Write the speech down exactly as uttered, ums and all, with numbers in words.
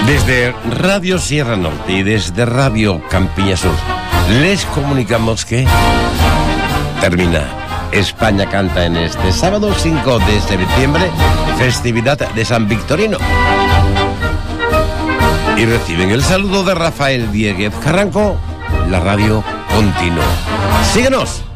Desde Radio Sierra Norte y desde Radio Campiña Sur les comunicamos que termina España Canta en este sábado cinco de septiembre, festividad de San Victorino. Y reciben el saludo de Rafael Dieguez Carranco. La radio continúa. Síguenos.